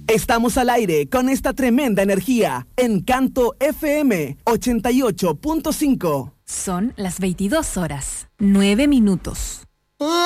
Estamos al aire con esta tremenda energía. Encanto FM 88.5. Son las 22 horas, 9 minutos.